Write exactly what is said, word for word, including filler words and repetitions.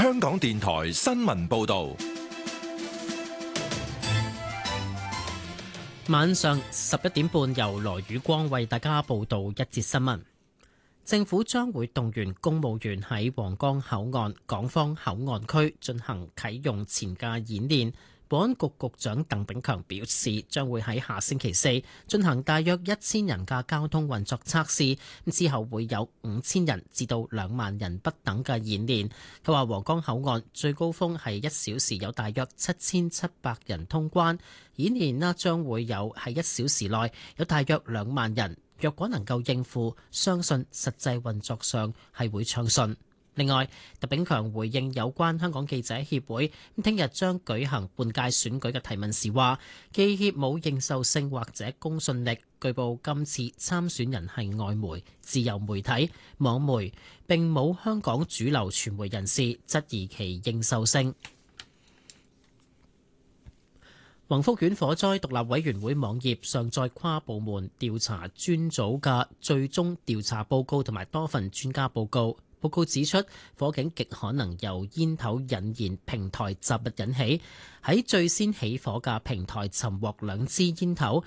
香港電台新聞報道。 晚上十一點半，由羅宇光為大家報道一節新聞。政府將會動員公務員喺皇崗口岸港方口岸區進行啟用前嘅演練。保安局局長鄧炳強表示，將會喺下星期四進行大約一千人嘅交通運作測試，之後會有五千人至到兩萬人不等嘅演練。佢話皇崗口岸最高峰係一小時有大約七千七百人通關，演練啦將會有喺一小時內有大約兩萬人。若果能夠應付，相信實際運作上係會暢順。另外，鄧炳強回應有關香港記者協會聽日將舉行半屆選舉嘅提問時話，記協冇認受性或者公信力。據報今次參選人係外媒、自由媒體、網媒，並冇香港主流傳媒人士質疑其認受性。宏福苑火災獨立委員會網頁上載跨部門調查專組嘅最終調查報告同埋多份專家報告。報告指出，火警極可能由煙頭引燃平台雜物引起。喺最先起火嘅平台尋獲兩支煙頭，